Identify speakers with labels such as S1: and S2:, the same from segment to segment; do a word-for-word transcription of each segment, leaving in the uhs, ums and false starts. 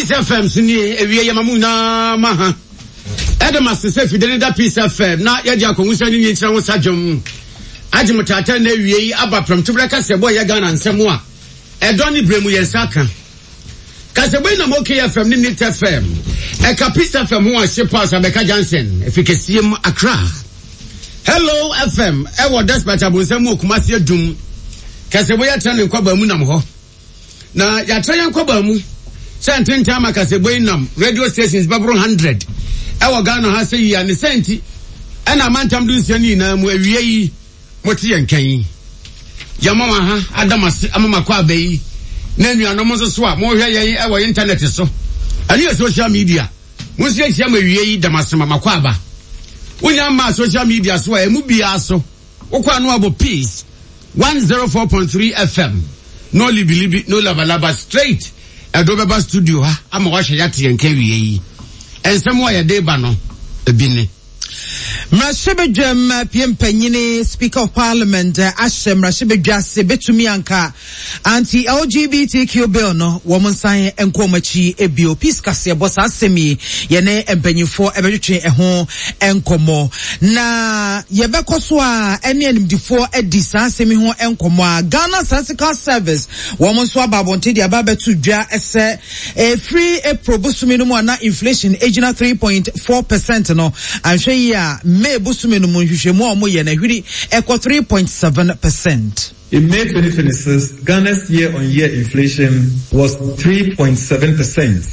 S1: Peace F M sini ewie yamamuna maha. Edema se fidele da Peace F M na yaji akongusa ni nyinchira wo sadwom. Aji mutata na ewie yi aba from tubra kasebo ya Ghana nsemu a. Edoni bremu yensaka. Kasebo na mo K F M ni Nit F M. E ka Peace F M ho a shepa Sabeka Johnson efikesiem Accra. Hello F M e wo despatch abonsemu okumasi adum. Kasebo ya tane kwaba mu nam ho. Na ya tane kwaba mu Sentin Tama Kasebo nam radio stations babro one hundred. Ewa Ghana ha se yi ani senti. Ena mantam du nsani na mu awie yi moti yenkan. Ya mama ha adamase amama kwa abai. Na nuanom nso so a mo hwe yen ewa internet so. Ani social media. Mo se hia ma awie yi damase mama kwa aba. Unya ma social media so e mu bia so. Okwa no abo Peace one oh four point three F M. No libi no labalaba straight. Adobeba studio ha ama wahye yate yenka wie yi. Ensem wa ye deba no ebine.
S2: Mrashibejam piempanyini Speaker of Parliament Ashem Mrashibejase betumi anka anti L G B T Q bill no womonsan enkomachi ebio peace kase bossa asemi yene empanyifo ebetwe eho enkomo na yebekoso a ene animdifo edisa asemi ho enkomo a Ghana Statistical Service womonso ababonte dia babetu dwa ese e free a probusumi no na inflation agina three point four percent no anhwe yi a May busumi no munhwehwemu a mo ye na hwiri equal three point seven percent.
S3: In May twenty twenty-six, Ghana's year-on-year inflation was three point seven percent.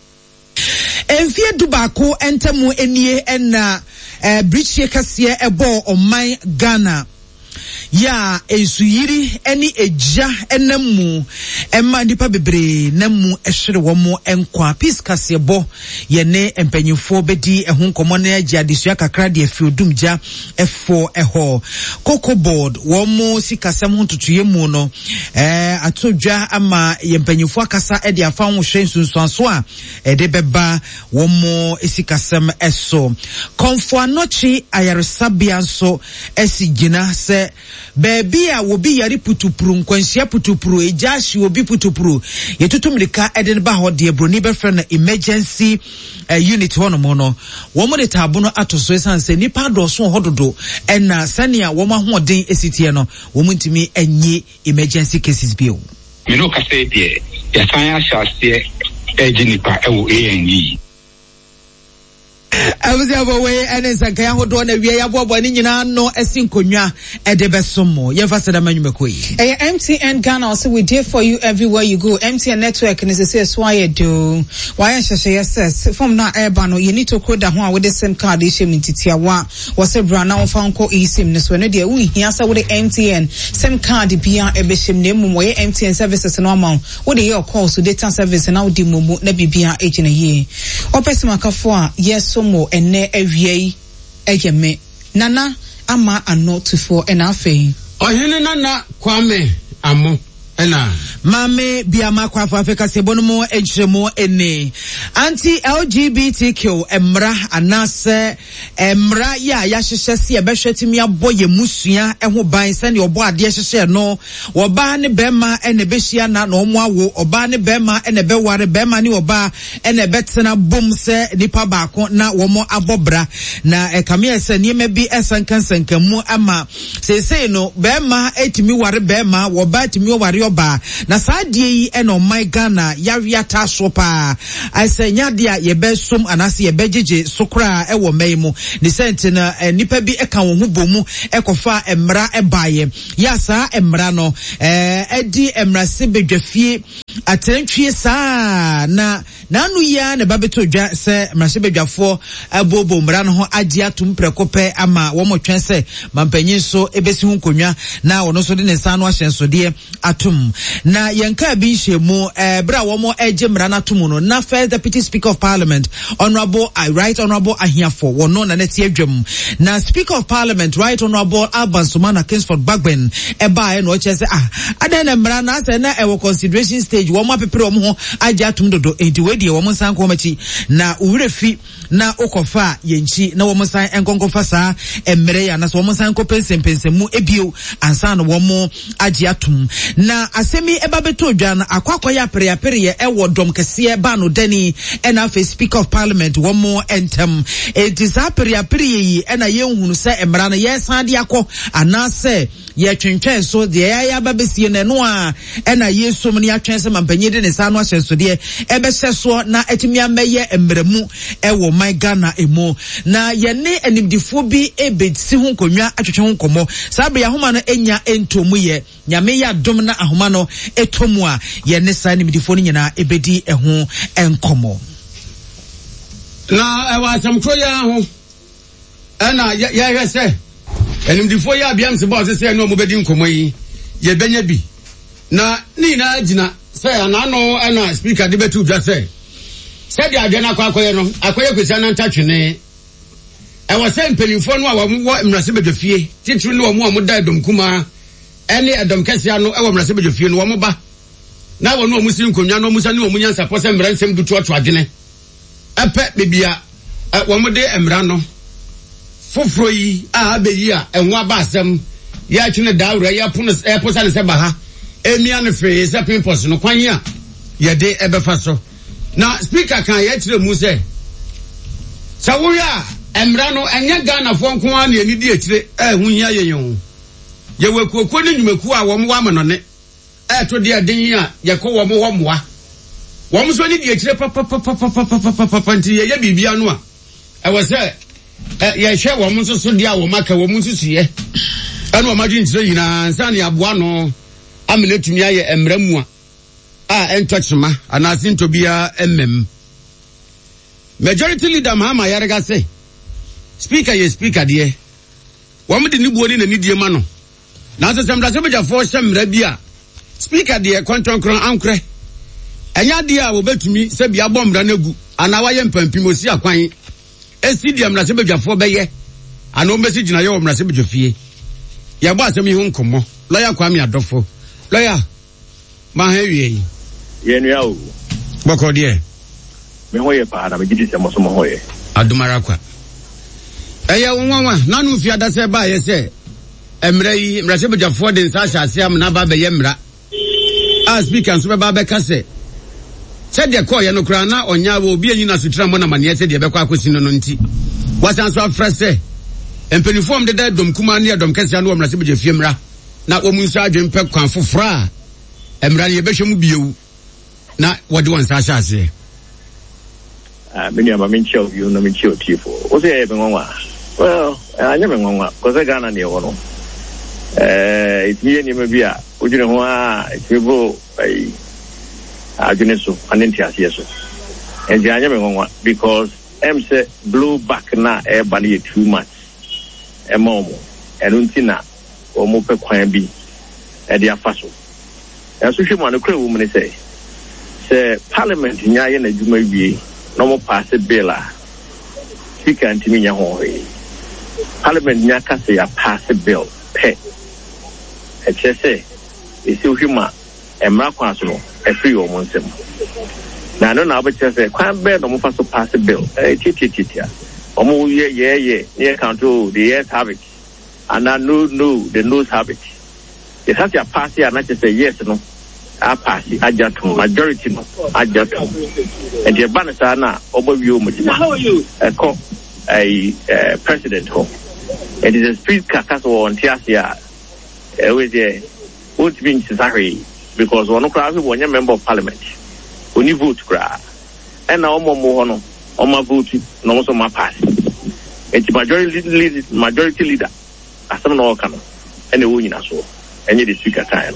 S2: Enfie dubako entemu enie ena eh, bridge kasiye ebo oman Ghana. Ya esuyiri eni eja enemu emma nipa bebre nemu ehwere womo enkwa peace kasebo yene empanyifo bedi ehun komo na agya desua kakra de afiodumja efo eho Cocoa Board womo sikasem huntutuye mu no eh atodwa ama yempanyifo akasa e de afa ho hwe nsunsuanso a e de beba womo esikasem eso Komfo Anochi ayaresabia nso esigina se Baby a wobi yari putupuru nkwansia putupuru ejashi wobi putupuru yetutumrika eden ba ho de broni be friend emergency uh, unit hono mono womo de tabuno atoso esanse nipa doso hododo ena sania womo ahoden esitie no womo ntimi enye emergency cases bio
S4: me no ka say de ya san ahase eji nipa ewo A N E
S2: Abuzi abowe ene sankaya hodo na wie ya bobo ni nyina no esinkonwa edebesomo yemfa da manwumekoi
S5: eh M T N Ghana also we there for you everywhere you go. M T N network and say so why do why sheshe yes from na airba no you need to code that ho with the same card issue mintitia wa was a brand now found ko eSIM ne so ne de we here say with the M T N same card bia ebeshim ne mum we M T N services no amount we dey your call so data service na udi mumu na bibia age na ye opesima kafo a yes so mo ene awie ejeme nana ama ano to for enafe
S1: ohene nana kwame amo ena
S2: mame biama kwa Africa sebono mo ejremo ene anti L G B T Q emra anase emra ya ya hyehyese e behwetimi aboye musua eho ban se ne obo ade hyehye no oba ne bema ene behia na no mo awo oba ne bema ene beware bema ne oba ene betena bom se nipa baako na wo mo abobra na e kamia se niema bi esankansankamu ama sesei no bema etimi ware bema wo ba etimi ware oba na sadie yi eno my Ghana yawiata sopa asenya dia ye besum anase ye bejeje sokra e wo maimu ni sente na eh, nipa bi eka wo hubomu ekofa emra ebaye yasa emra no eh edi emra se bedwafie atentwie saa na nanu ya ne babeto dwa se emra se bedwafo abobo mra no ho agi atum prekope ama wo motwen se mampanyin so ebesi hu konwa na wono so de ne sa no ahyensode atum na yenka bi nhemu eh bra wo mo eje mra na tomu no na first deputy speaker of parliament honorable I right honorable Ahiafo wono na neti adwam na speaker of parliament right honorable Alban Sumana Kingsford Bagben e ba e no chese ah adan na mra na se na e wo consideration stage wo mo apepere wo ho age atum dodo enti we die wo mo san ko machi na urefi na okofa yenchi na wo mo san enkonkofa sa emre ya na so wo mo san ko pensempensemu ebio ansa no wo mo age atum na asemi eba beto dwa no akwakwa ya pere pere ye ewo dom kese ba no dani ena fe speaker of parliament wo mo entem it is pere pere yi ena ye nhunu se emra no ye san de akọ anase ye twentwen so de ya ya ba besie ne no a ena ye som ne atwen se mampanyi de ne sa no ahye so de ebe hye so na etimi ameye emramu ewo my Ghana emo na ye ne animdifo bi ebedisi ho konwa atwetwe ho komo sabe ya homa no enya entomu ye nyame ya dom na ahoma no etomu a ye ne sa animdifo no nyina ebedi eho enkomo
S1: na ewa samtro ya ho ana ya ya se animdifo ya bia nse bo se no mo bedi nkomo yi ye benya bi na ni na agina se ana no ana speaker de betu dwa se se dia adwa na kwakoye no akoye kwesa na ntwetwene e wo se mpelinfo no a wo mrase bedwafie titru ne wo mo mo da dom kuma ene edom kese ano e wo mrase bedwafie no wo mo ba na wo no mo si nkonwa no mo sa ne wo mo nyansa pose mra nsem du to to adwene epe bebia wo mo de emra no foforo yi a abeyi a enwa ba asem ya twene daawra ya pono e posa ne se ba ha emia ne fe se pimpos no kwan ya ye de ebefa so na speaker kan ya kire mu se sawuya emra no enya Ghana fo nko an ne di akire eh hu hia yeyon ye wekuoko ne nyumeku a wo mo wa mano ne eh to de den a ye ko wo mo wo moa wo mo so ne di akire papa papa papa papa nti ye ye bibia no a e wo se eh ye hwe wo mo so so dia wo maka wo mo susu ye eno ma dwin tire yina nsa ne aboa no amenetumi aye emra mu a a entochima anasin tobia emmem majority leader Mahama Yarega say speaker ye speaker de wo me de ni buoni na ni die ma no na se semra se beja fo hemra bia speaker de kontonkron ankre enya de a wo betumi se bia bomra na gu ana wa ye mpampim osi akwan esi de amra se beja fo beye ana o mesi gina ye wo mra se beja fie ye bo asem yi hu nkomo lawyer Kwame Adofo lawyer ma ha wie yi
S6: ye nua o
S1: boko de
S6: me hoye pa na me gidi se mo so mo hoye
S1: adumara kwa eya wonwa na no fi adase ba ye se emra yi mra se bejafo de nsa hyase am na ba be ye mra a speaker so be ba be ka se se de ko ye no kra na onya wo obi enyi na sutra mo na mane se de be kwa akosi no no nti wasan so afra se empeniform de da dom kuma ne dom kase na mra se bejafie mra na wo mu nso adwen pe kwan fofora emra ye be hwemu biewu na wode won sa hyase
S6: ah many of my child you know me child tifo o say e benwa well anya benwa ko se Ghana ne wo no eh itie ni me bia o jine ho a tibo ai ajune so anenti ase so and anya benwa because em say blow back na e ba na too much e mo mo enunti na o mo pe kwan bi e dia faso e so hwemu an kra wo mu ne say say parliament nya ye na djuma wie no mo pass bill a speaker ntimi nya ho he parliament nya ka say ya pass bill pe e chese e si hwema e mra kwa so no e free o mo nsem na no na ba chese kwan be no mo pass pass bill e titititia o mo ye ye ye ye control the yes have it and I no no the no's have it it has to pass here not just say yes no a pass ajato majority no ajato and the banasa na obawiu mu e ko ai president ho it is a speaker kaso on tiasia e we dey would be necessary because one crowd we one member of parliament only vote cra and na omo mo ho no omo vote no so ma pass it majority leader majority leader asem no kan and e wo nyina so enye the speaker time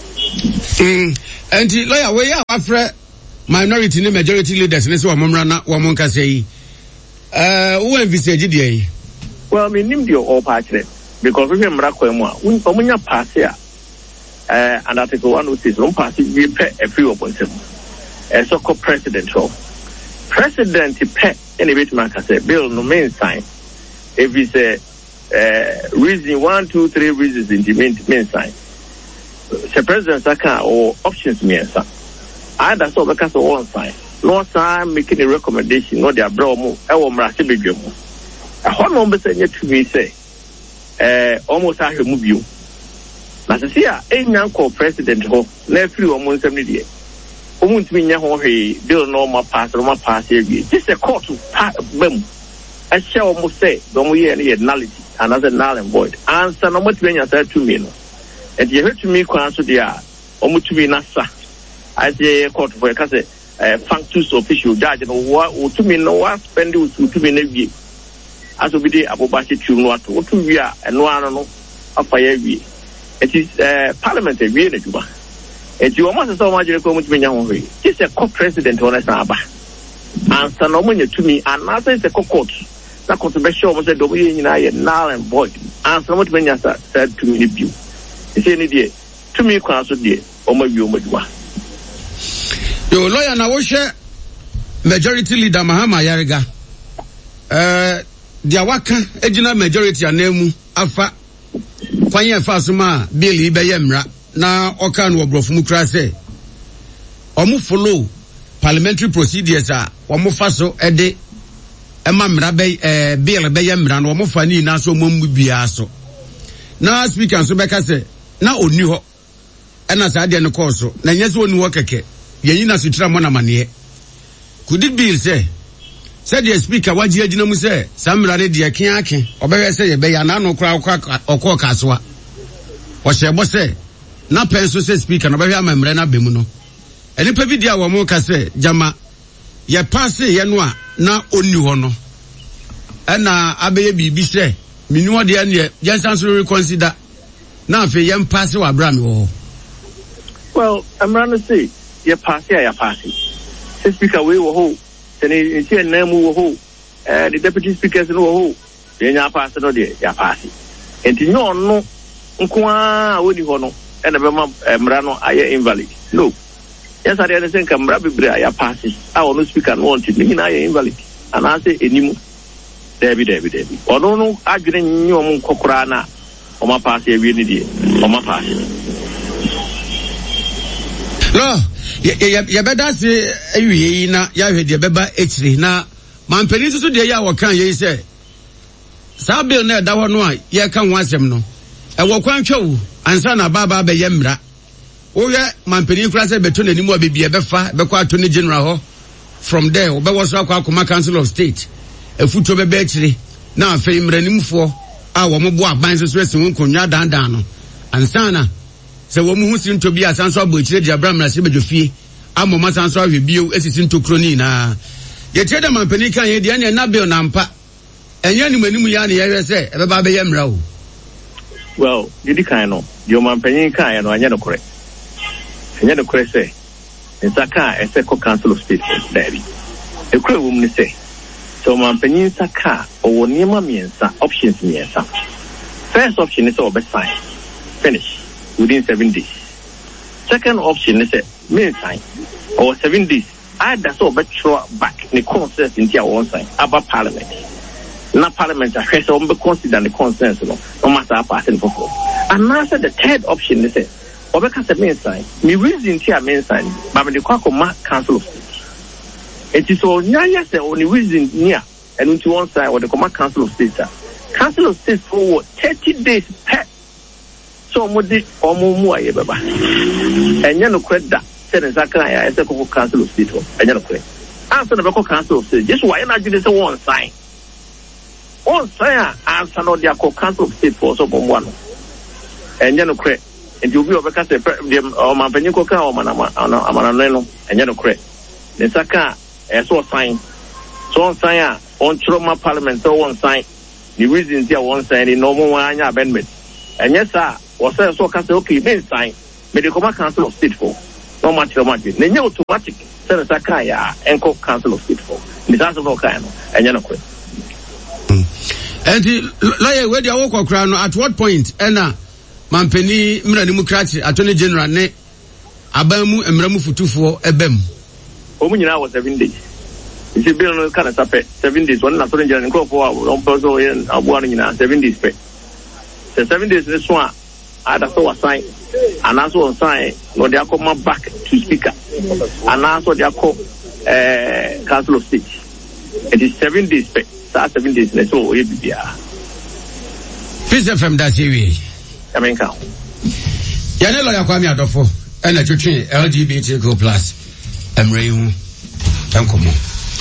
S1: Mm, and the lawyer, we are afraid minority and majority leaders. Let's say, Mamrana, woman can say, uh, who envisage it?
S6: Well, I mean, name your all party because we have Marakwema, we Pamunya pass here, uh, and Article one oh six, don't pass it, we pay a few of them. A so called president, so president, pay any bit man can say, bill no main sign. If it's a uh, reason, one, two, three reasons in the main, main sign. The president Saka or options me answer. Either so because of one side. No time making a recommendation, no their bro mo, I will mrasi bedroom. A whole number say to me say, uh almost I remove you. Nasasia, a young co president ho, nephew or Monsignor. Won't mean your home, bill normal pass or my pass here. This is a court to pass them. I shall almost say, don't we any nullity, another null and void. Answer no much when you said to me. And you heard to me, Quanso dia, almost to be Nasa. I say a court for a cassette, a functus official judge, and what to me no one spend it to me never. As we did Abubashi to what to be and one of fire. It is uh, parliament a real Juba. And you almost so much to come to me. This is a co-president on a Saba. Answer no money to me, and another is a court. That could be sure was a domain in I null and void. Answer what when you said to me, you. It's any day. To me, Council day, or my view, Majua.
S1: Your lawyer now share majority leader Mahama Yariga. Uh, the Awaka, Ejina majority are name Alpha Kwanya Fasuma, Billy Bayemra, now Okan Wobrof Mukrase. Omu follow parliamentary procedures are Omu Faso Ede. Emamra be eh bill be yamra no mo fani na so mom biaso na speaker so beka se na oni ho ena sa de no course na nyese oni ho keke yeyi na sutra mo na mane could it be say said the speaker waji agina mu say samra ne de ken ake obehwe say ye be ya na no kra okọ kasoa o shebo say na penso say speaker no behwe amamre na be mu no eni pa bidia wo mo ka say jama ye pass ye no a na oni ho no na abeye bibi se minu de ane jensan so reconsider na afi yem pass wa bra me ho.
S6: Well, I'm going to say ye pass ya ya pass the speaker we wo ho then in say na mu wo ho eh the deputy speakers no wo ho ye nya pass no de ya pass enti no no nko a woni ho no e na be ma mra no aye invalid no. Yes, I understand. Camera be ya pass. I will speak and want it. Me na ye invalid. And I say enimu. Debi debi debi. Ono no adwene nyi omo kokora na omo pass e wi ni die. Omo pass.
S1: No, ye ye beda se ewie na ya hwe de beba echiri na mampani so de ya wo kan ye say. Sa bill na da ho no a ye kan wansem no. E wo kwan twawu ansa na baba be ye mra. Oye mampani kura se beto nanimu abebi ebefa bekwa attorney general ho from there obewo so akwa akoma council of state efuto bebe akire na afei mranimfo a wo mo bo aban so so esin konwa dandan no ansana se wo mu hu sin to bi asanso abo akire di abram na se bedofie amoma sanso ahwe bio esisi ntokro ni na ye tede mampani kan ye de na na bill na mpa enye ni manimu ya na ye hwe se ebeba be ye mra o.
S6: Well, you di kan no yo mampani kan ya no anya no correct. Anya no correct say Nsaka Eseko Council of State Daddy. The crew woman say, so Mampenin Saka or Nima Miensa options Miensa. First option is over sign, finish within seven days. Second option is a main sign or seven days. I that's all but throw back the consensus in their own sign about Parliament. Not Parliament, I have to consider the consensus no matter how passing for. And answer the third option is a Obeka se main sign, me reason tia main sign, but me the Kwakoma Council of State. It is all nyanya se only reason near and into one side or the Koma Council of State. Council of State for thirty days per. So mudi or mumu aye baba. And you no credit that. Said Nsaka ya ese ko Council of State. And you no credit. Answer the Beko Council of State. Just why not just one sign. One sign answer no dia ko Council of State for so bomwano. And you no credit. And you will because the Mampanico car or Manano and Yano Cre. The Saka, a so sign. So on sign on Trauma Parliament, so one sign. The reason there one sign in normal one amendment. And yes, sir, was so cast okay, main sign. Medical Council of State for no much automatic. Then you automatic. Send Sakaya and co Council of State for the answer of Kano and Yano Cre. And the lawyer, where the Oko crown at what point? Anna. Mampeni mra ni mukrati attorney general ne abamu emramu futufo ebem omu nyina was seven days isi bill no kana tape seven days one attorney general nko for on person yen abuano nyina seven days pe the seven days this one ada so assign and also assign no they come back to speaker and also they call eh council of state it is seven days pe that seven days na so e bibia
S1: Peace F M da T V
S6: I mean, count.
S1: Yana lawyer Kwame Adofo and a church L G B T Q plus. I'm Rayu. Thank you.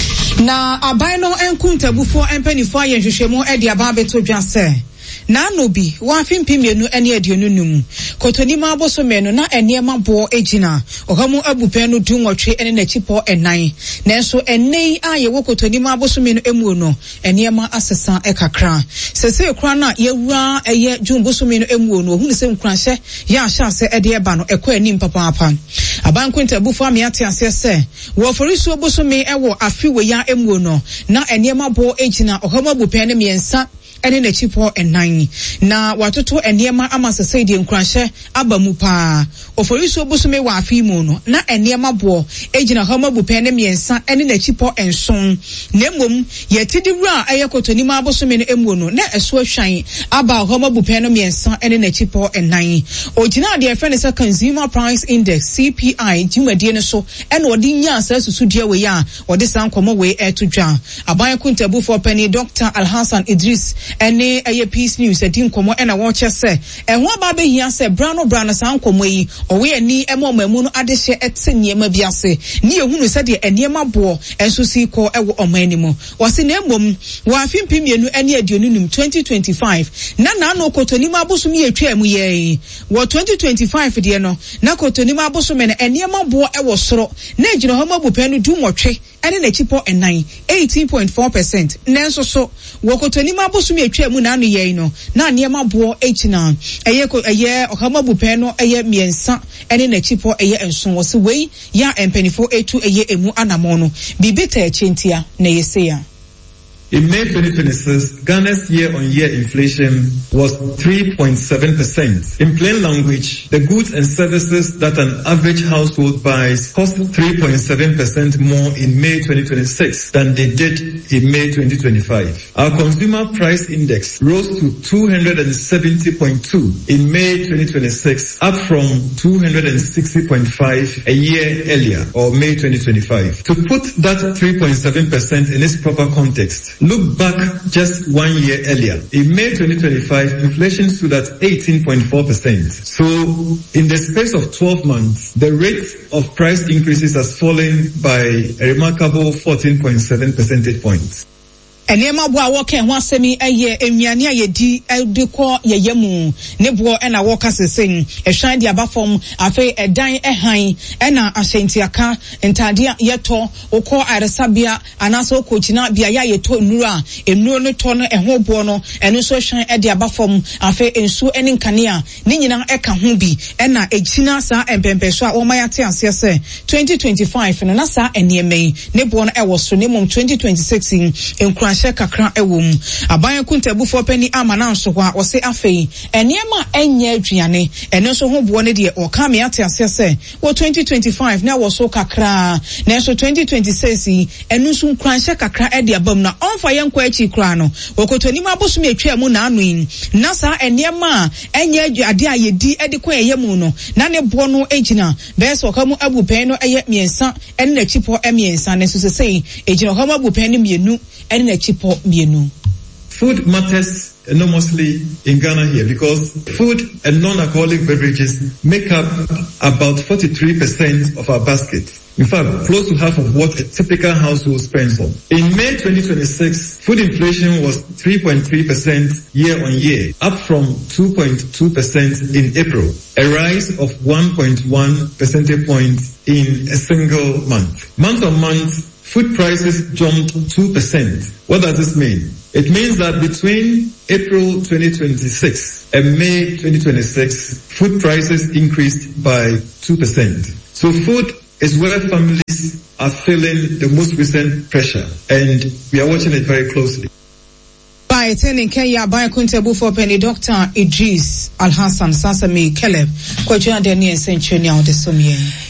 S5: Na abino enkunta bufo empanifo ayenhwehwemu e dia ba beto dwase na no bi wa fimpi mienu ene aduonu num kotoni ma boso menu na enema bo ejina ohamu abupen no dunwotwe ene na chipo enan nanso enei aye wo kotoni ma boso menu emu no enema asesa ekakra sese kra na yewura eye jun boso menu emu no ohunu se nkranhye ya ahya se ede eba no ekọ anim papa abankwenta bufo amiate ase se wo foriso boso me ewo afiwe ya emu no na enema bo ejina ohamu abupen ne miensa ene na chipo enan na watoto enema ama sesedi nkranhye abamu pa oforiso bosume wa afimu no na enema bo ejina homa bupen ne miensa ene na chipo enson na mmom yetidi wura ayekotoni ma bosume no emu no na eso ahwan aba homa bupen no miensa ene na chipo enan ojina de efe ne consumer price index C P I jumade ne so ene odi nya asasusu dia we ya odi san komo we etudwa aban kuntabu for penny Doctor Alhassan Idris ene eye Peace News edi nkomo ena wo chese ehwo aba be hia se brano brano san nkomo yi owe ani emo mamu no adehye etse niema biase ni ehunu se de eniema bo enso si ko ewo omanimo wase na emom wa afimpi mienu ene aduonunum twenty twenty-five na na no kotoni ma bosom ye twa mu ye wo twenty twenty-five de no na kotoni ma bosom na eniema bo ewo soro na ejino ho mabupe no dumotwe ene na chipo enan eighteen point four percent nenso so wo kotoni ma bosom ye twa mu na no ye no na eniema bo echina eye ko eye ohama bupe no eye miensa ene na chipo eye enso wo se wei ya empenifo etu eye emu anamono bibeta echentia na yeseya.
S3: In May twenty twenty-six, Ghana's year-on-year inflation was three point seven percent. In plain language, the goods and services that an average household buys cost three point seven percent more in May twenty twenty-six than they did in May twenty twenty-five. Our consumer price index rose to two hundred seventy point two in May twenty twenty-six, up from two hundred sixty point five a year earlier, or May twenty twenty-five. To put that three point seven percent in its proper context, look back just one year earlier. In May twenty twenty-five, inflation stood at eighteen point four percent. So, in the space of twelve months, the rate of price increases has fallen by a remarkable fourteen point seven percentage points.
S5: Enema bo a woka ho asemi eye enwiane a yedi edekọ yeyemu ne bo na woka sesen ehwan de abafom afi edan ehan na ahyentiaka ntade yeto okọ aresabia anaso okọchina bia ya yeto nnuru a ennuru no to no eho bo no eno so ehwan de abafom afi ensu ene nkania ne nyina eka ho bi na ejina sa empempeso a womayate ase se twenty twenty-five no na sa enemei ne bo no ewo so ne mom twenty twenty-six enkura kakra ewom aban kuntabu for penny amana nso kwa wose afei enema enye aduane eno so ho bo ne de o ka me ate ase se wo twenty twenty-five na wo so kakra na so twenty twenty-six eno so nkranhye kakra e de abam na onfa yenko achi kra no wokotoni ma boso me atwa mu na anu na sa enema enye ade a yedi e de ko eyemu no na ne bo no ejina be so ka mu abupen no eye miensa ene na chipo e miensa ne so sei ejina ho abupen no mienu ene na chipo mienu.
S3: Food matters enormously in Ghana here because food and non-alcoholic beverages make up about forty-three percent of our basket. In fact, close to half of what a typical household spends on. In May twenty twenty-six, food inflation was three point three percent year on year, up from two point two percent in April, a rise of one point one percentage points in a single month. Month on month, food prices jumped two percent. What does this mean? It means that between April twenty twenty-six and May twenty twenty-six, food prices increased by two percent. So food is where families are feeling the most recent pressure, and we are watching it very closely.
S5: By attending Kenya by Kuntabu for penny Doctor Idris Alhassan Sasami Caleb, Kwajua Daniel Century now the Sumie.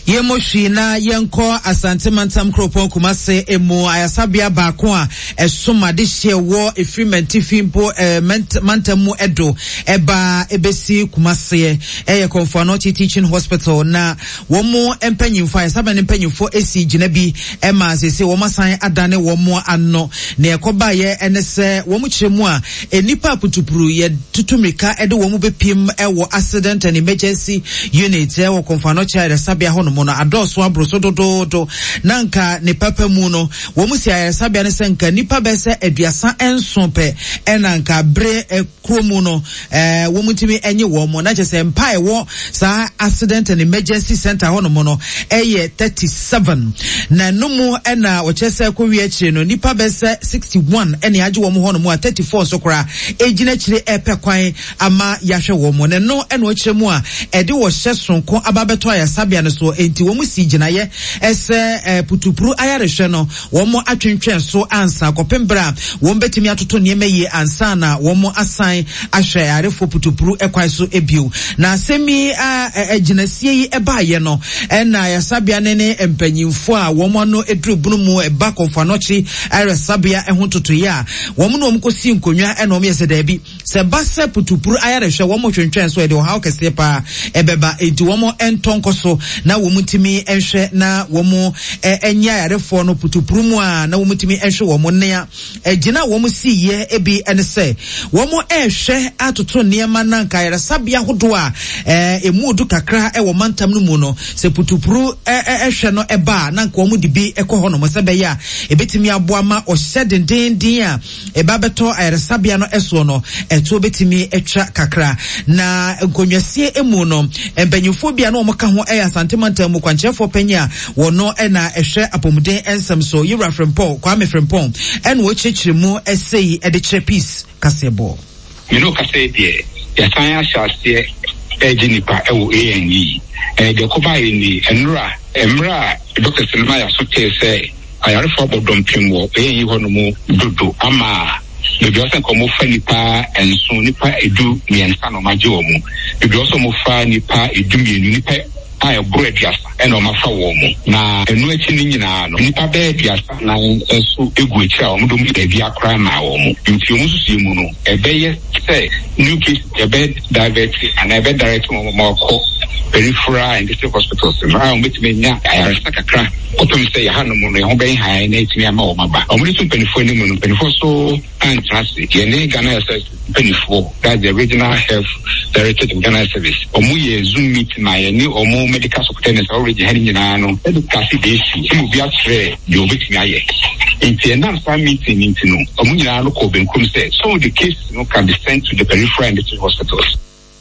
S2: Yemoshi na yenko asante mantam kropon kumase emu ayasabia baako a esoma de hye wo efrimenti fimpo mantamu edo eba ebesi kumase eye Konfano Teaching Hospital na womo empanyimfo ayasabia ne empanyimfo esi ginabi ema sese womo san adane womo anno na ekoba ye enese womo kiremu a enipa putupuru ye tutumika edo womo bepim ewo accident and emergency unit ewo Konfano Child sabia hono mono adoso abroso dododo nanka ne papa mu no wo mu si ayasabia ne senka nipa bese aduasa enso pe enanka bre kromu no eh wo mutimi enye wo mo na chese mpa ewo sa accident and emergency center hono mono eye thirty-seven na numu ena wo chese ko wi akire no nipa bese sixty-one ene age wo mo hono mo thirty-four so kora ejina kire epe kwan ama yahwe wo mo ne no ena o kire mu a ede wo hye sonko ababeto ayasabia ne so enti wo mu si ginaye ese eh, putupuru ayarehwe no wo mo atwentwen so ansa kopembra wo mbetimi atoto niema yi ansa na wo mo asan ahwe arefo putupuru ekwan so ebio na semi aginasie yi ebaye no ena ayasabia ne ne empanyimfo a wo mo no eduru bunu mu eba Konfanochi ayasabia ehuntoto ya wo mo no mkosi nkonwa ena wo yese da bi se base putupuru ayarehwe wo mo twentwen so ede wo ha kese pa ebeba enti wo mo entonkoso na wo mutimi enhwe na wo mo enya yarefo no putupuru mu a na wo mutimi enhwe wo mo nea egina wo mo siye ebi ene se wo mo ehwe atoto niema na nka yaresabia hodo a emu odu kakra e wo mantam no mu no se putupuru ehwe no eba na nka wo mo dibi ekoho no mo se be ya ebetimi aboa ma o hyedendendin a eba beto yaresabia no eso no eto betimi etwa kakra na nkonwasie emu no embanyufo bia na wo ka ho e asante mantam mu kwanchefo panya wono ena ehwe apomuden ensem so Yura Frempong Kwame Frempong en wo chechiremu esei ede chere peace kasebo
S4: me no kase die ya san ahase ejinipa ewo A N E eh de ko ba ni enura emra Doctor Selma ya so te se ayarefo bodom pimwo A N E hono mu dodo ama Bibi also komo fa nipa enso nipa edu miensa no maje omu bibi also mo fa nipa edu mienu nipa ayo bread yasa eno ma fa wo mu na enu echi ni nyina no nipa be yasa na enso egu echi a omdo mu ebi akra ma wo mu nti omu susu mu no ebe ye say new case ebe divert and ebe direct mo mo ko peripheral and district hospitals na o betime nya ayaresa kakra otom say ya hanu mu no ho ben ha na etimi ama wo maba omri so penifo ni mu no penifo so antrasi ye ne Ghana S S penifo that the regional health director of Ghana service omu ye zoom meeting na ye ni omu medical superintendent already having nyina no education dey issue mu bia tre de obetimi aye inti endam sa meeting inti no omu nyina no ko benkum say some of the cases no can be sent to the peripheral and district hospitals.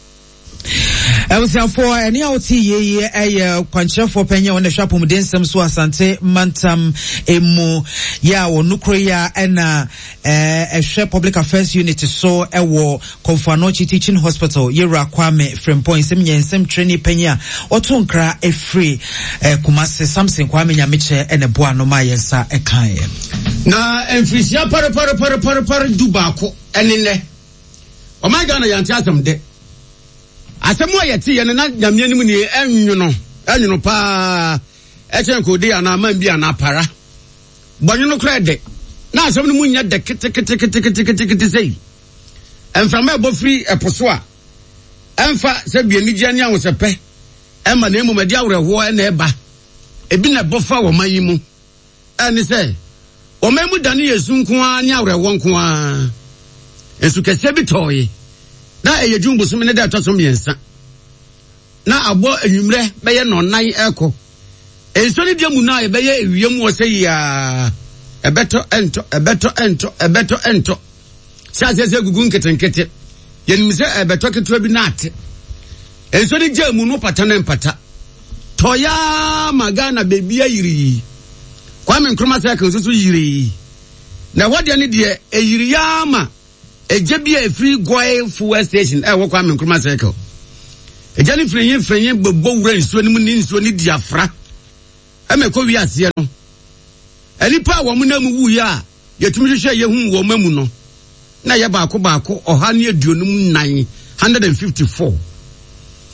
S2: I was here for any O T ye a kwanchefo penya on the shop um densem so asante mantam emu ya wo nukroya ena eh ehwe public affairs unit so ewo Konfanochi Teaching Hospital Yura Kwame Frempong sem nyensem training penya otonkra efree eh Kumase Samson Kwame Nyameche ene boa no ma yensa ekan
S1: na enfrisia para para para para para dubako enene o my Ghana yanti asem de asemo yeti ye na nyamye nimu ni enwuno enwuno pa echen ko di ana man bi ana para bonwuno kra de na asem nimu nya de kete kete kete kete kete kete sei enframa ebo free eposo a emfa se bi ani gya ni anwosepe emma na emumadi awreho e na eba ebi na bofa wo man yi mu eni se o memu dane yesu nko a ni awreho nko a esu kese bi toyi na eye jumbo so me ne da toso miensa na abo anwumre be ye no nan eko enso ni dia mu na e be ye ewiem wo sei ya ebeto ento ebeto ento ebeto ento sa se se gugu nketenkete ye nim se ebeto ketwa bi na ate enso ni dia mu no pata na mpata toya magana bebi ayiri Kwame Nkrumah se kan so so yiri na wode ne de eyiri ya ma ejebia e free goil fuel station e wo Kwame Nkrumah cycle ejani frenye frenye bobo wura nsuo ni mu ni nsuo ni diafra e me ko wi ase no ani pa wo mu na mu wu ya yetumi hwehwe ye hu wo mamu no na ye baako baako oha ne aduonum nine one hundred fifty-four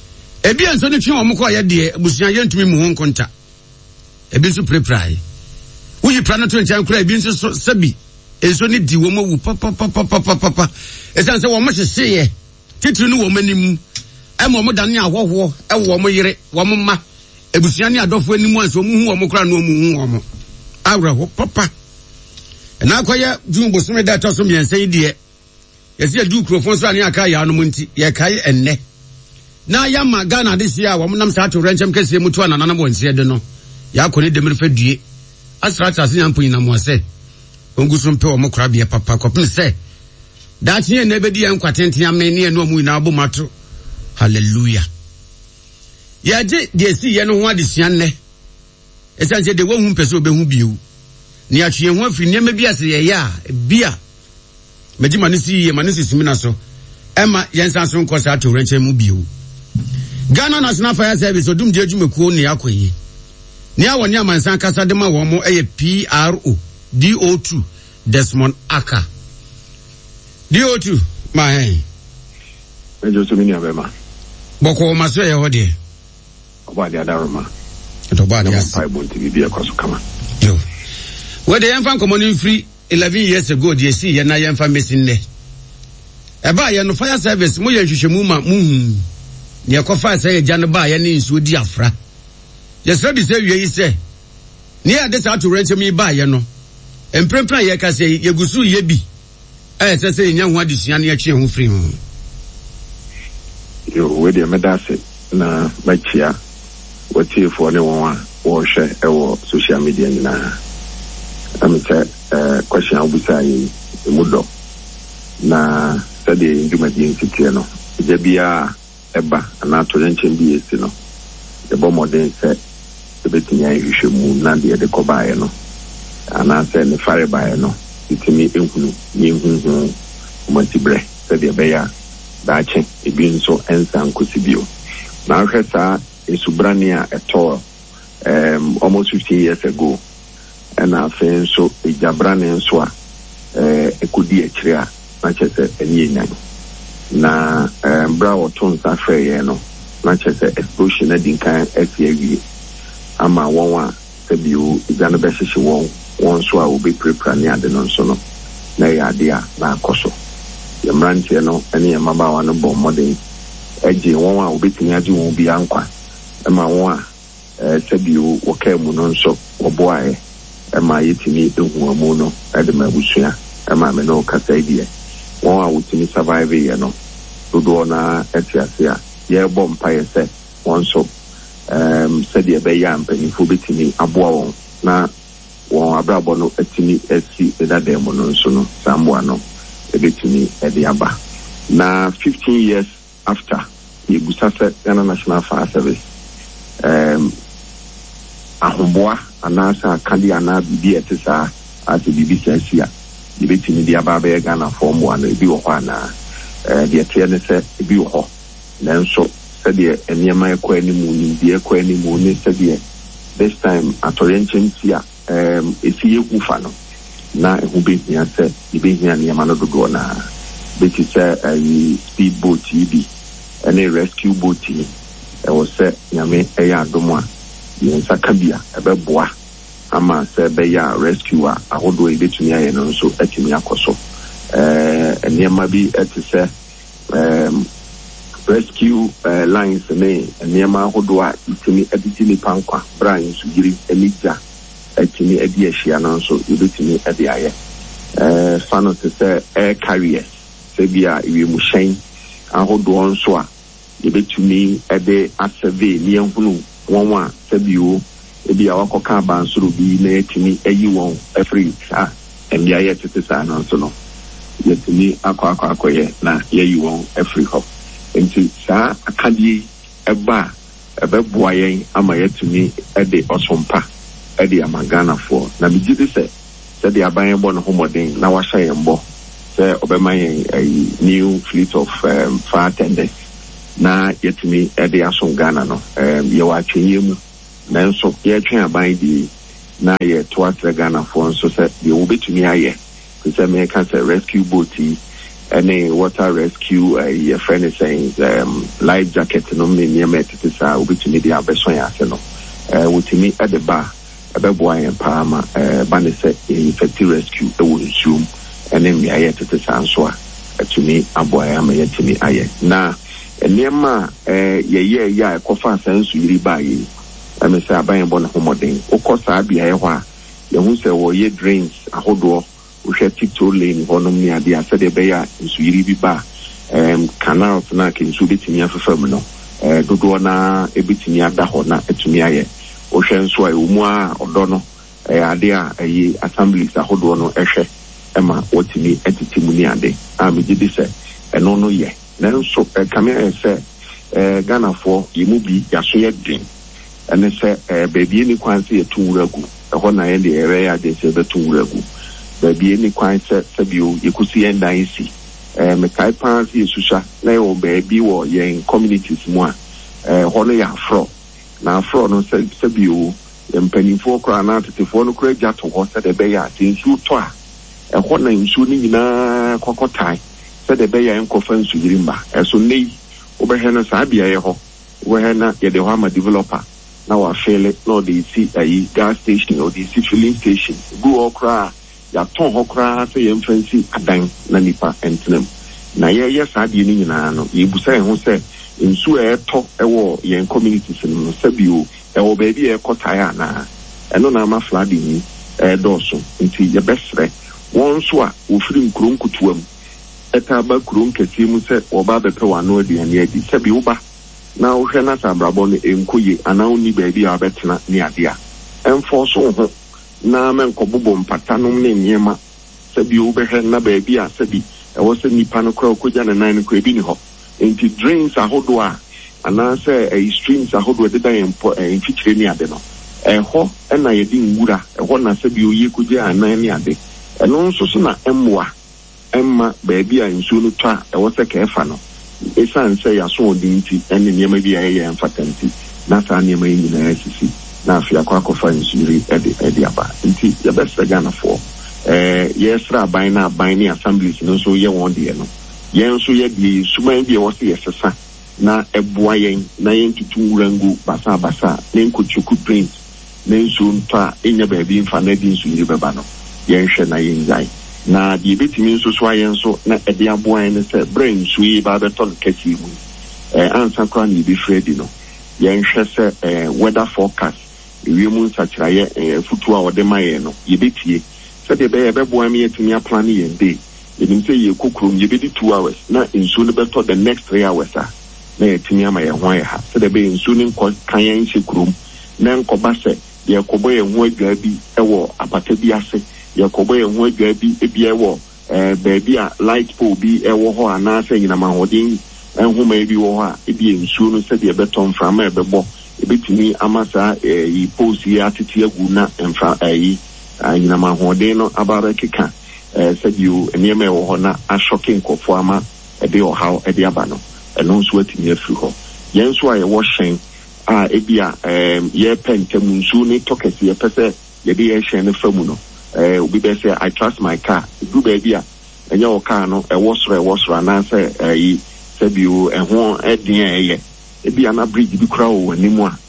S1: ebi enso ne twe omo ko ye de abusuan ye ntumi mu ho nkonta ebi nso preprai uyi prana to ntan kura ebi nso sabi enso ne di wo mo wu papa papa papa papa esan se wo mo hyehye ye titiri no wo manim emo mo dane ahoho e wo mo yire wo mo ma abusuan ne adofo animu anso mo hu wo mo kura no mo hu wo mo awra ho papa na akoye dun bosome da to so miensa yi de yesi adu krofon so ane aka ya no munti ye kai enne na ya ma Ghana this year wo nam sa to renchem kese mutu anana na bonse de no ya kone de mrefa due asrata se nyampo nyina mo se onguso mpe wo mokra bia papa kopin se da tinye na ebedi en kwatenten amene enu amu nyina abomato hallelujah ya je de si ye no ho adesua nne esanse de wo hu pese obehu biu ni atwe ho afiri nyema bia se ye ya bia meji manisi ye manisi simina so ema yensan so nkosa ato renchem mu biu Ghana National Fire Service odum je adwumakuo ne akoyi ne awone amansan kasa de ma wo mo eye P R O D O two Desmond Aka D O two ma hen
S6: ejo so mini abema
S1: boko ma so ye ho de
S6: oba de adaroma
S1: to ba de as
S6: Bible T V bia kwaso kama
S1: yo we de yemfa common free eleven years ago de si ye na yemfa mesin ne eba ye no fire service mo ye hwehwemu ma mu ne kofa say jane ba ye ne nsu di afra ye se bi se wie yi se ne ade sa to rent me ba ye no emprempra ye ka se ye gusu ye bi eh se se nya ho adesua ne atwe ho free ho
S6: yo we de medase na machia wati fo ne won a wo hwe e wo social media na amita eh question abusa yi mudo na sade ndumadi ntitie no je bia eba na to renchen bi esi no de bo modern se de betinya ihwe mu na de de kobae no ana se ne fare bae no itimi ehunu ni ehunu umatibre se de be ya daache ebi nso ensa nkosibio na hwesa esubrania eto um almost fifteen years ago and afa nso ejabrane nso a eh ekodi akire a na chese eni enyan na um bra woton sa frɛ ye no na chese explosion na dinkan afiawie ama won a sabio igana be hyehyɛ won won so a obi prepare ne ade no nso no na ya ade a na akoso yemrantie no ene yemabawa no bɔ modern eje won a obi tinya age won bi ankwa ema won a sabio woka mu no nso woboae ema yetini ehu amu no ade mabusua ema me no kasa die won a wotini survive ye no dodo na etiase a ye bɔ mpae se won so um sɛdeɛ bɛyɛ ampanifo betini aboa wɔn na wɔn abrabɔ no etini esi edada mu no nso no samboa no ebetini ede aba na fifteen years after yebusa sɛ Ghana National Fire Service um ahomboa anasa kandi ana bibi etisa ati bibi sensia ebetini de aba bɛyɛ Ghana fɔmboa no ebi wɔ hɔ ana eh de etia ne sɛ ebi wɔ hɔ nanso sɛdeɛ eniema ekɔ animu ni de ekɔ animu ne sɛdeɛ this time atorienchen tia um esi ekufa no na ehu behia sɛ ebehia niema no dodo na beti sɛ ayi speed boat yi bi ene rescue boat yi ɛwɔ sɛ nyame ɛyɛ adom a yensa kabia ɛbɛboa ama sɛ bɛyɛ rescue a ahodo ebetumi ayɛ no nso atumi akɔso eh eniema bi ɛte sɛ um rescue uh, lines ne niema hodo a itimi aditi ni pankwa brian sugiri enija etimi edi ehia no so yebetimi edi aye eh fano te se air carriers se bia iwe mu hyen ahodo nso a yebetimi ede asave ni ehunu won a se bio ebi a wakoka bansoro bi na etimi eyi won every ah embia ye tete sa no so no yetimi akwa akwa akoye na yeyi won every hop enti saa akadie eba ebeboa yen ama yetumi ede osompa ede amagana for na bigide se se de aban bo no homoden na wahya yen bo se obema yen a new fleet of um, fire attendants na yetumi ede aso Ghana no um, ye wa twenye mu na nso ye twen aban di na ye to atre Ghana for nso se de wo betumi aye se me ka se rescue boat
S7: any water rescue uh, your friend is saying um, life jacket no me near me to say we to media beson ya se no uh, with me at the bar abeboa en palma uh, ban say effective rescue e wo nsuom ene me aye to say anso a to me aboa ya me to me aye na enema eh ye ye ya ekofa asansu yiri ba yi ame say aban bo na homoden ukosa abia ye ho a ye hu say wo ye drains ahodo uhwe tikto lane honom ni ade asede be ya nsu yiri bi ba em canals na ke nsu betimi afefam no eh dodo na ebetimi ada ho na etumi aye uhwe nso a umu a odo no eh ade a ayi assemblies ahodo no ehwe ema wotimi etitimu ni ade amegidi se eno no ye nanso kamera se eh Ghana for yimu bi yaso ye din ene se baby ni kwanse ye tunwuragu eho na ye de ere ya de se be tunwuragu baby ni kwanse se bio yekusi en dan si eh me kai pan si susha na yo baby wo ye communities mu a eh ho no ya afro na afro no se se bio empanifo kra na tetefo no kra jato ho se de be ya tinsu to a eho na nsu ni nyina kokotai said the Bay and Coffin Surimba, as soon as Oberhena Sabia, Oberhena, yet the Hama developer. Now I fail it, no, the see a gas station or the filling station. Go okra, ya ton okra, say infancy, a dang, Nanipa, and Tinem. Na yes, I didn't know, you say, who say, in Sue talk a war, yen communities in Sebu, a baby a cotayana, and no nama flooding, a dorsum, until your best friend. One swa, who fling crunku to him. Etaba kurum kesi mu se oba bepe wano di ane edi sebi uba na uhwe na sabrabo ne enkoye ana uni baby a betena ni adea enforce ho na menko bobo mpata no ne nyema sebi ubehe na baby a sebi e wo se nipa no kra okoja na nan ko ebi ni ho enti drains ahodo a ana se e streams ahodo de dan empo e mfikyire ni ade no e ho e na ye di nwura e ho na sebi oye koja anan ni ade e no nso so na emmoa Emma baby a nsu no twa e wo se ka efa no esan se ya so odinti ene niema bi aye ya mfatanti na sa niema yi na asisi na afia kwa kofa nsuri ede ede aba nti ya best Ghana for eh yesra ban na ban ni assemblies no so ye won de no ye nso ye di suman bi e wo se yesesa na eboa yen na yen tutu wurangu basa basa na nkochuku print na nsu ntwa enya baby mfa na di nsuri beba no ye nhwe na yen zai na di betimi nso so ayen so na ede aboa en se brain sui ba beton kati mu eh ansa kwa ni bi fredi no ye nhwe se eh weather forecast ewie mu nsakira ye eh futu a ode maye no ye betie se de be be boa mi etimi plan ye day ye nim se ye kokrom ye be di two hours na nso no beto the next three hours a na etimi ama ye ho ye ha se de be nso ni nko kan ye nse krom na nkoba se ye kobo ye ho adwa bi ewo apata bi ase yakobo ye ho adwa bi ebi ewo eh baby a light pole bi ewo ho ana se nyina mahodin enhoma ebi wo ho a ebi ensuo no se de beton frama ebebo ebetini amasa eh yi pose ya tete agu na emfa ayi nyina mahodin no abara keka eh se biu eniema ewo ho na ashoking kofo ama ede o how ede aba no eno nso atimi afi ho yenso a ye wo hyen a ebi a eh ye pentam nsuo ni tokesi ye pese ye de ye hyen ne famu no eh obi be say I trust my car do baby a enya o car no e wo soro e wo soro na say eh say biu e ho edin eye e bia na bridge bi kura o animu a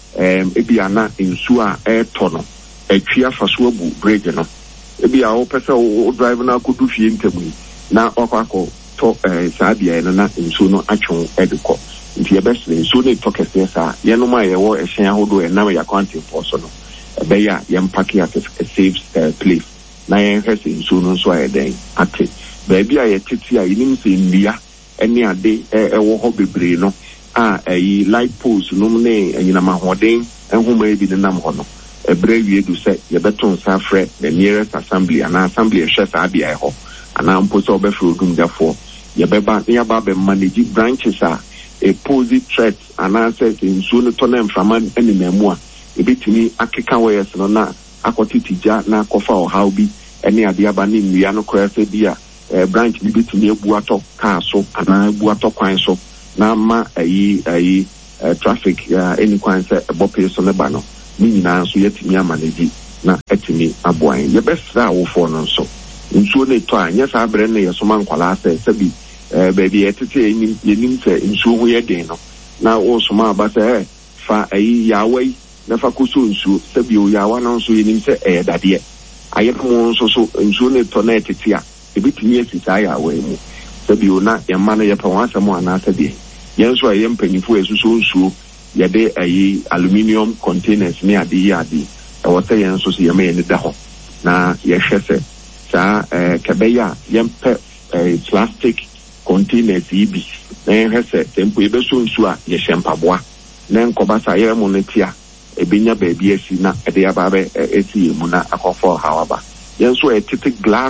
S7: em e bia na nsu a e to no e twia faso abu bridge no e bia o pese o drive na ko du fie ntamu na okwako to eh sa bia no na nsu no atwon ediko nti e be se nsu no to kese sa ye no ma ye wo e hyen ahodo e na ya counting for so no beya yam paki at a safe uh, place na yen hese nso no so ayeden ate baby a yetiti a yinim se ndia ene ade ewo ho bebre no a ayi light poles no ne anyina mahoden enhoma ebi ne nam ho no ebre wie du se ye beton sa frɛ the nearest assembly ana assembly ehwe sa abia ho ana mpo so obefro dum therefore ye beba ne aba be manage branches a a pose threat ana se nso no to na mframa ene mamu a ebetimi akeka wires no na akotitija na kofa o how bi ene ade aba ne nnua no kora se bi a branch bi betimi ebu ato car so ana ebu ato kwan so na ma ayi ayi traffic any kwan se ebope so ne ba no ni nyina so yetimi amanage na etimi aboan ye besra wo fo no so nsuo ne tɔ a nyɛ saa brɛ ne yɛ soma nkwalaa sɛ sɛbi ɛɛ baabi yɛtete yɛnim yɛnim sɛ nsuo ho yɛ den no na wɔsoma aba sɛ ɛɛ fa ɛyi yawa yi na fa koso nsuo sɛbi o yawa no nso yɛnim sɛ ɛyɛ dadeɛ ayɛ no nso so nsuo ne tɔ na ɛtete a ebitumi asi saa yawa yi mu sɛbi o na yɛn mma no yɛpɛ wɔn asɛm anaasɛ deɛ yɛn nso a yɛn mpanyinfo yɛsoso nsuo yɛde ɛyi aluminium containers ne ade yi ade ɛwɔ sɛ yɛn nso so yɛn mɛ yɛn da hɔ na yɛhwɛ sɛ saa ɛɛ kɛbɛyɛ a yɛn pɛ ɛɛ plastic containers yi bi na yɛhwɛ sɛ tempo yɛbɛso nsuo a yɛhyɛ mpaboa na nkɔba saa yɛn mu no ti a ebenya baabi asi na ɛde aba abɛ esi yɛn mu na akɔfɔ ɔhaw aba yɛn nso ɛtete glass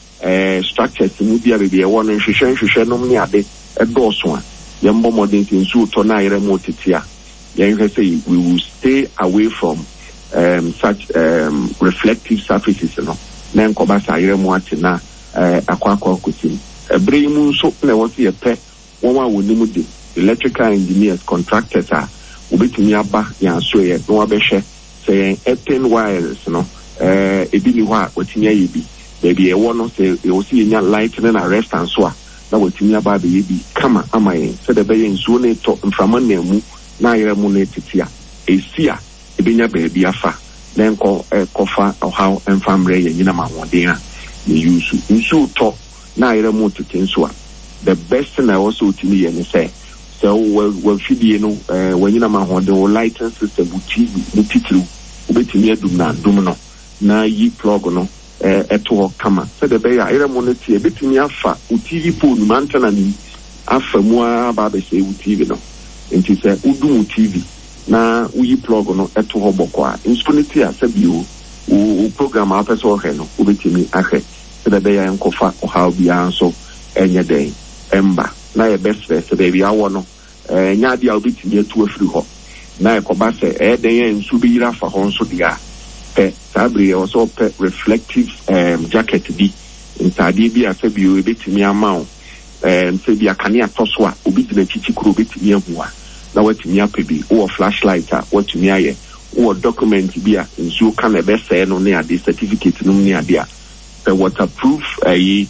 S7: ɛɛ structures mu bi a baabi ɛwɔ no nhwehwɛ nhwehwɛ nom ne ade ɛdɔɔso a yɛn bɔ mmɔden ti nsuo tɔ na ayɛrɛ mu tete a yɛhwɛ sɛ we will stay away from um, such um, reflective surfaces no na nkɔba saa ayɛrɛ mu ate na ɛɛ akɔ akɔ akɔsi mu ɛbrɛ yi mu nso na ɛwɔ sɛ yɛpɛ wɔn a wɔn nim de electrical engineers contractors a wobɛtumi aba yɛn aso yɛ na wɔabɛhwɛ sɛ yɛn airpin wires no ɛɛ ebi ni hɔ a wɔtumi ayɛ bi baabi ɛwɔ no sɛ ɛwɔ sɛ yɛnya lightning arrest nso a na wɔtumi aba abɛyɛ bi kama ama yɛn sɛdeɛ ɛbɛyɛ nsuo ne tɔ mframa na mu na ayɛrɛ mu ne tete a esi a ebenya baabi afa na nkɔ ɛkɔfa ɔhaw ɛmfa mmerɛ yɛn nyinam ahoɔden a yɛyi nsu nsuo tɔ na ayɛrɛ mu tete nso a the best thing I also timi yɛ ne sɛ sɛ wɔ fidie no ɛɛ wɔnyinam ahoɔden wɔ lighting system wɔ T V ne titiriw wobɛtumi adum na adum no na yi plug no ɛɛ ɛto hɔ kama sɛdeɛ ɛbɛyɛ ayɛrɛ mu no tie ebɛtumi afa wɔ T V pole mu antena ne afa mu aba abɛhyɛ wɔ T V no nti sɛ wodum wɔ T V na woyi plug no ɛto hɔ bɔkɔ a nsuo ne tie a sɛbi o wɔ program a apɛ sɛ ɔhwɛ no wobɛtumi ahwɛ sɛdeɛ ɛbɛyɛ nkɔfa ɔhaw biara nso ɛnyɛ dɛn ɛmba na yɛ best first baabi awɔ no ɛɛ nyaade a wobɛtumi atu afiri hɔ na ɛkɔba sɛ ɛyɛ dɛn yɛ nsuo bi yiri afa hɔ nso deɛ a pɛ saa bere yɛ wɔ sɛ ɔpɛ reflective ɛɛm jacket bi ntaadeɛ bi a sɛbi o ebɛtumi ama wo ɛɛm sɛbi akanea tɔ so a obi gyina kyikyi koro obɛtumi ahu a na watumi apɛ bi wowɔ flashlight a watumi ayɛ wowɔ document bi a nsuo ka na ɛbɛsɛɛ no ne ade certificate no ne ade a pɛ waterproof ɛyi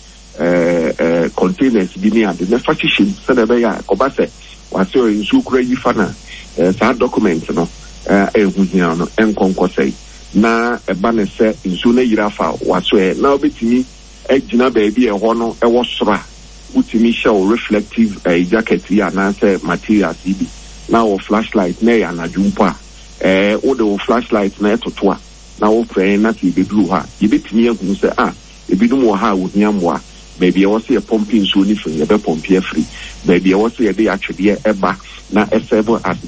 S7: ɛɛ ɛɛ containers bi ne ade na fa hyehyɛ mu sɛdeɛ ɛbɛyɛ a kɔba sɛ wasɛ nsuo kura yi fa na ɛɛ saa document no ɛɛ ɛho hia no ɛnkɔnkɔ sɛe na ɛba ne sɛ nsuo no yiri afa wasɛ na wobɛtumi agyina baabi ɛhɔ no ɛwɔ soro a wotumi hyɛ wo reflective ɛɛ jacket yi anaasɛ materials yi bi na wɔ flashlight na ɛyɛ anadwo mpo a ɛɛ wode wo flashlight na ɛtoto a na wofrɛ na sɛ yɛbɛduru hɔ a yɛbɛtumi ahu sɛ a ebinom wɔ ha a wohia mmoa baabi ɛwɔ sɛ yɛpɔmpe nsuo ne firi yɛbɛpɔmpe afiri baabi ɛwɔ sɛ yɛde atwedeɛ ɛba na ɛsɛbo as